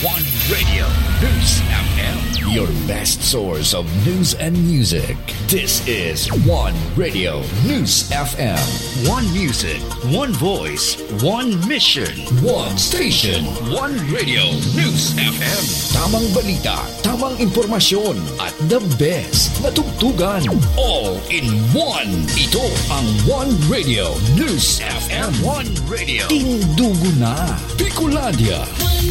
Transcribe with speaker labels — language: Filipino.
Speaker 1: One Radio News FM. Your best source of news and music. This is One Radio News FM. One music, one voice, one mission, one station. One Radio News FM. Tamang balita, tamang impormasyon, at the best na tugtugan. All in one. Ito ang One Radio News FM. One Radio. Tindugo na. Bicolandia.